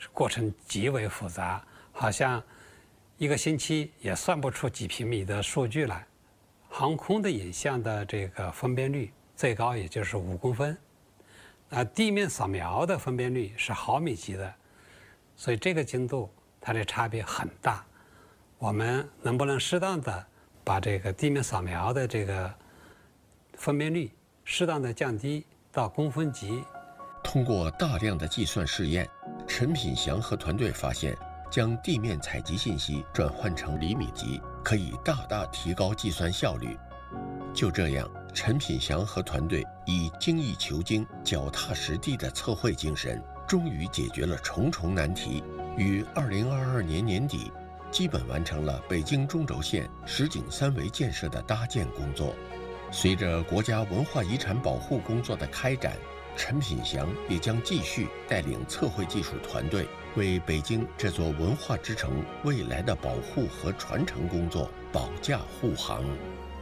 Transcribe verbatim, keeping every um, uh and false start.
过程极为复杂，好像一个星期也算不出几平米的数据来。航空的影像的这个分辨率最高也就是五公分，啊，地面扫描的分辨率是毫米级的，所以这个精度它的差别很大。我们能不能适当的把这个地面扫描的这个分辨率适当的降低到公分级？ 通过大量的计算试验，陈品祥和团队发现，将地面采集信息转换成厘米级，可以大大提高计算效率。就这样，陈品祥和团队以精益求精、脚踏实地的测绘精神，终于解决了重重难题，于二零二二年年底，基本完成了北京中轴线实景三维建设的搭建工作。随着国家文化遗产保护工作的开展，陈品祥也将继续带领测绘技术团队，为北京这座文化之城未来的保护和传承工作保驾护航。